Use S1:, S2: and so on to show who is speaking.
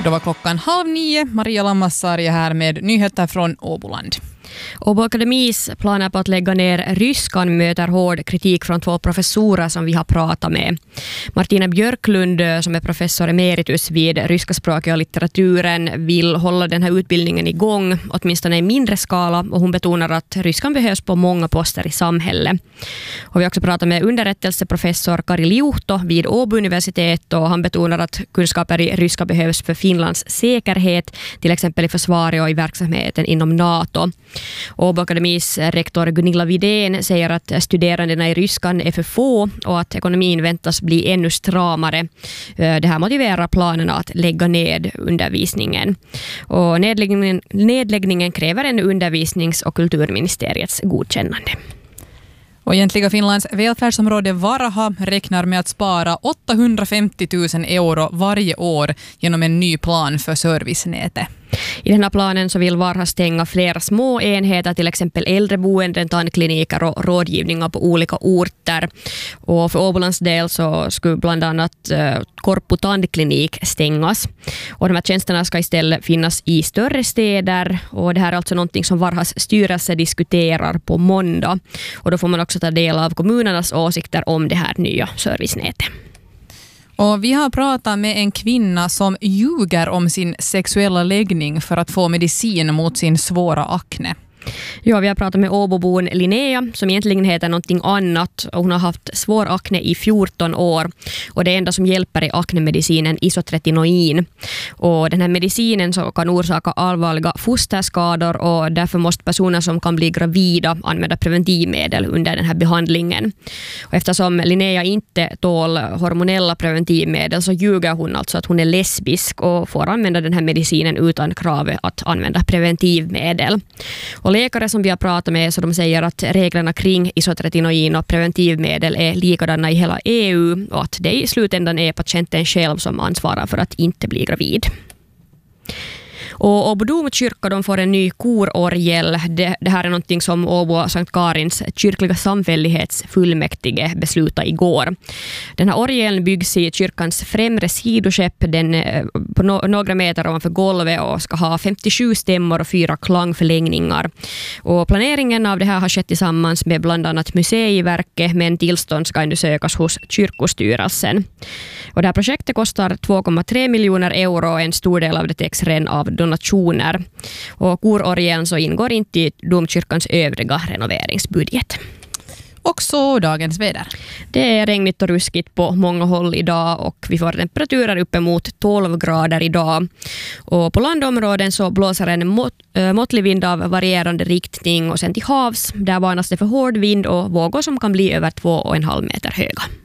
S1: Då var klockan 8:30. Maria Lammassarja här med nyheter från Åboland.
S2: Åbo Akademis planer på att lägga ner ryskan möter hård kritik från 2 professorer som vi har pratat med. Martina Björklund, som är professor emeritus vid ryska språket och litteraturen, vill hålla den här utbildningen igång, åtminstone i mindre skala, och hon betonar att ryskan behövs på många poster i samhället. Och vi har också pratat med underrättelseprofessor Kari Liuhto vid Åbo universitet, och han betonar att kunskaper i ryska behövs för Finlands säkerhet, till exempel i försvaret och i verksamheten inom NATO. Åbo Akademis rektor Gunilla Widén säger att studerandena i ryskan är för få och att ekonomin väntas bli ännu stramare. Det här motiverar planerna att lägga ned undervisningen. Och nedläggningen kräver en undervisnings- och kulturministeriets godkännande.
S1: Och egentliga Finlands välfärdsområde Varaha räknar med att spara 850 000 euro varje år genom en ny plan för servicenätet.
S2: I den här planen så vill Varaha stänga flera små enheter, till exempel äldreboenden, tandkliniker och rådgivningar på olika orter. Och för Åbolands del så skulle bland annat Korpo tandklinik stängas. Och de här tjänsterna ska istället finnas i större städer, och det här är alltså någonting som Varahas styrelse diskuterar på måndag. Och då får man också ta del av kommunernas åsikter om det här nya servicenätet.
S1: Och vi har pratat med en kvinna som ljuger om sin sexuella läggning för att få medicin mot sin svåra akne.
S2: Ja, vi har pratat med Åbobon Linnea som egentligen heter någonting annat, och hon har haft svår akne i 14 år, och det enda som hjälper är aknemedicinen isotretinoin. Och den här medicinen så kan orsaka allvarliga fosterskador, och därför måste personer som kan bli gravida använda preventivmedel under den här behandlingen. Och eftersom Linnea inte tål hormonella preventivmedel så ljuger hon alltså att hon är lesbisk och får använda den här medicinen utan krav att använda preventivmedel. Och läkare som vi har pratat med, så de säger att reglerna kring isotretinoin och preventivmedel är likadana i hela EU, och att det i slutändan är patienten själv som ansvarar för att inte bli gravid. Och Åbo domkyrka, de får en ny kororgel. Det här är någonting som Åbo Sankt Karins kyrkliga samfällighetsfullmäktige beslutade igår. Den här orgeln byggs i kyrkans främre sidoskepp, den på några meter ovanför golvet, och ska ha 57 stämmor och 4 klangförlängningar. Och planeringen av det här har skett tillsammans med bland annat Museiverket, men tillstånd ska ändå sökas hos kyrkostyrelsen. Och det här projektet kostar 2,3 miljoner euro, och en stor del av det täcks redan av donationer. Och kororgeln så ingår inte i domkyrkans övriga renoveringsbudget.
S1: Och så dagens väder.
S2: Det är regnigt och ruskigt på många håll idag, och vi får temperaturer uppemot 12 grader idag. Och på landområden så blåser en måttlig vind av varierande riktning, och sen till havs där varnas det för hård vind och vågor som kan bli över 2,5 meter höga.